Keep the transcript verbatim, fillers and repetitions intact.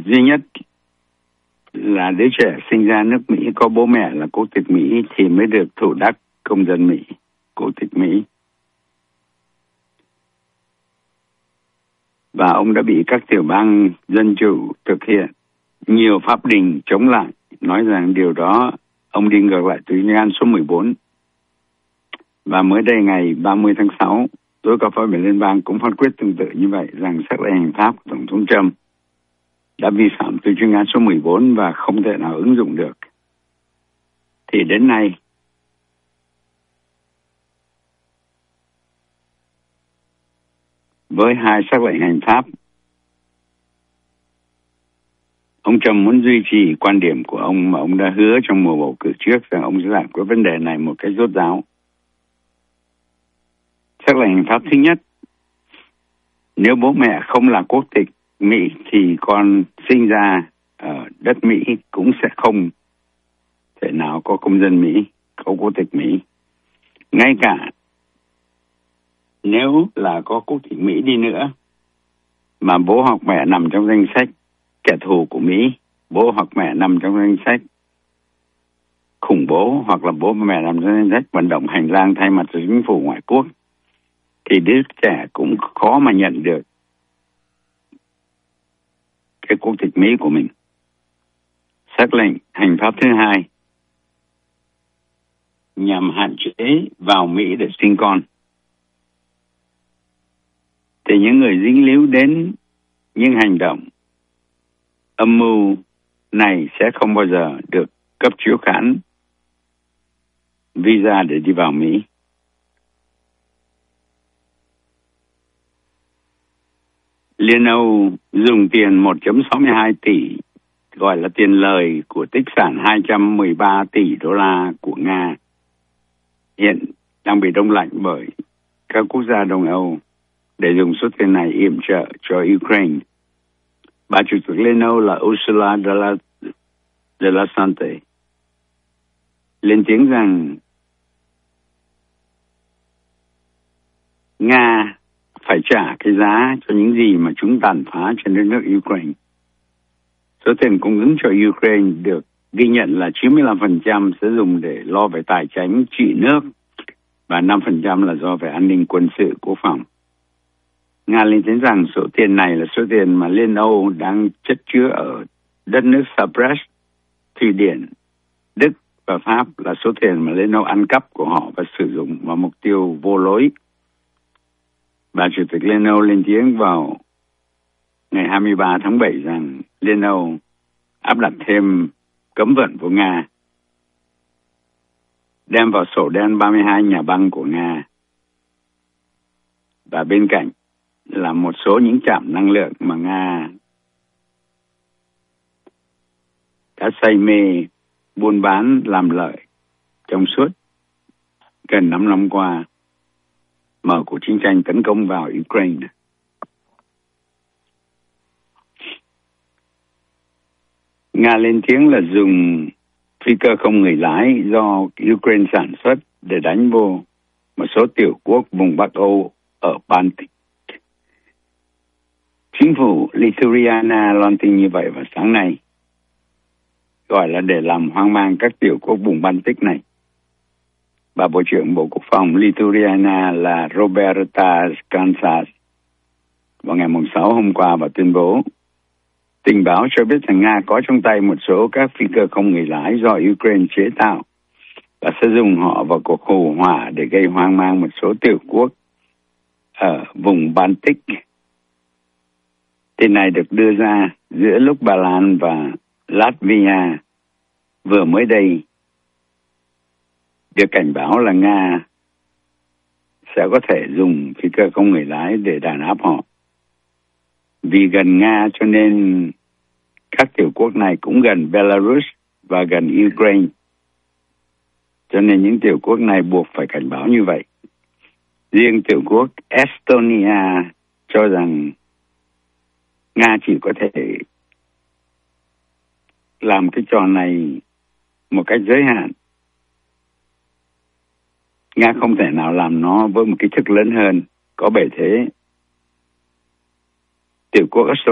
duy nhất là đứa trẻ sinh ra nước Mỹ có bố mẹ là quốc tịch Mỹ thì mới được thụ đắc công dân Mỹ, quốc tịch Mỹ. Và ông đã bị các tiểu bang dân chủ thực hiện nhiều pháp đình chống lại, nói rằng điều đó ông đi ngược lại tuyên án số mười bốn. Và mới đây ngày ba mươi tháng sáu, tối cao pháp viện liên bang cũng phán quyết tương tự như vậy, rằng sắc lệnh hành pháp của Tổng thống Trump đã vi phạm từ chuyên án số mười bốn và không thể nào ứng dụng được. Thì đến nay, với hai sắc lệnh hành pháp, ông Trump muốn duy trì quan điểm của ông mà ông đã hứa trong mùa bầu cử trước rằng ông sẽ giải quyết vấn đề này một cách rốt ráo. Sắc lệnh hành pháp thứ nhất, nếu bố mẹ không là quốc tịch Mỹ thì con sinh ra ở đất Mỹ cũng sẽ không thể nào có công dân Mỹ, có quốc tịch Mỹ. Ngay cả nếu là có quốc tịch Mỹ đi nữa mà bố hoặc mẹ nằm trong danh sách kẻ thù của Mỹ, bố hoặc mẹ nằm trong danh sách khủng bố, hoặc là bố mẹ nằm trong danh sách vận động hành lang thay mặt cho chính phủ ngoại quốc, thì đứa trẻ cũng khó mà nhận được cái quốc tịch Mỹ của mình. Sắc lệnh hành pháp thứ hai, nhằm hạn chế vào Mỹ để sinh con, thì những người dính líu đến những hành động âm mưu này sẽ không bao giờ được cấp chiếu khán visa để đi vào Mỹ. Liên Âu dùng tiền một phẩy sáu mươi hai tỷ, gọi là tiền lời của tích sản hai trăm mười ba tỷ đô la của Nga, hiện đang bị đông lạnh bởi các quốc gia Đông Âu, để dùng số tiền này yểm trợ cho Ukraine. Bà chủ tịch Liên Âu là Ursula de la, de la Sante lên tiếng rằng Nga phải trả cái giá cho những gì mà chúng tàn phá trên đất nước Ukraine. Số tiền cung ứng cho Ukraine được ghi nhận là chín mươi lăm phần trăm sẽ dùng để lo về tài chính trị nước và năm phần trăm là do về an ninh quân sự quốc phòng. Nga lên tiếng rằng số tiền này là số tiền mà Liên Âu đang chất chứa ở đất nước Cyprus, Thụy Điển, Đức và Pháp, là số tiền mà Liên Âu ăn cắp của họ và sử dụng vào mục tiêu vô lối. Bà chủ tịch Liên Âu lên tiếng vào ngày hai mươi ba tháng bảy rằng Liên Âu áp đặt thêm cấm vận của Nga, đem vào sổ đen ba mươi hai nhà băng của Nga, và bên cạnh là một số những trạm năng lượng mà Nga đã say mê buôn bán làm lợi trong suốt gần năm năm qua mở cuộc chiến tranh tấn công vào Ukraine. Nga lên tiếng là dùng phi cơ không người lái do Ukraine sản xuất để đánh vô một số tiểu quốc vùng Bắc Âu ở Baltic. Chính phủ Lithuania loan tin như vậy vào sáng nay, gọi là để làm hoang mang các tiểu quốc vùng Baltic này. Bà Bộ trưởng Bộ Quốc phòng Lithuania là Roberta Kansas vào ngày sáu hôm qua và tuyên bố tình báo cho biết rằng Nga có trong tay một số các phi cơ không người lái do Ukraine chế tạo và sẽ dùng họ vào cuộc khủng hoảng để gây hoang mang một số tiểu quốc ở vùng Baltic. Tin này được đưa ra giữa lúc Ba Lan và Latvia vừa mới đây được cảnh báo là Nga sẽ có thể dùng phi cơ không người lái để đàn áp họ. Vì gần Nga cho nên các tiểu quốc này cũng gần Belarus và gần Ukraine. Cho nên những tiểu quốc này buộc phải cảnh báo như vậy. Riêng tiểu quốc Estonia cho rằng Nga chỉ có thể làm cái trò này một cách giới hạn. Nga không thể nào làm nó với một kích thước lớn hơn, có bề thế. Tiểu quốc